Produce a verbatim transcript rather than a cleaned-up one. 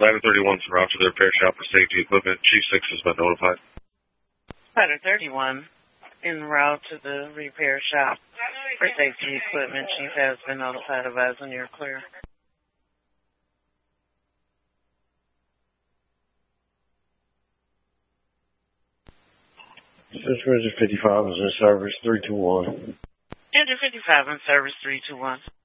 Ladder thirty-one is route to the repair shop for safety equipment. Chief six has been notified. Ladder thirty-one en route to the repair shop for safety equipment. Chief has been notified. Advising you're clear. Engine fifty-five is in service three two one. Engine fifty-five in service three two one.